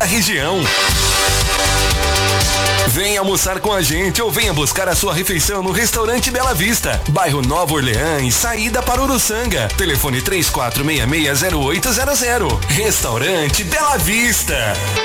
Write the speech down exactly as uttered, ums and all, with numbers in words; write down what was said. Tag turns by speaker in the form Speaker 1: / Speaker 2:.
Speaker 1: da região. Venha almoçar com a gente ou venha buscar a sua refeição no Restaurante Bela Vista, bairro Nova Orleans, saída para Uruçanga. Telefone três quatro seis seis zero oito zero zero. Restaurante Bela Vista.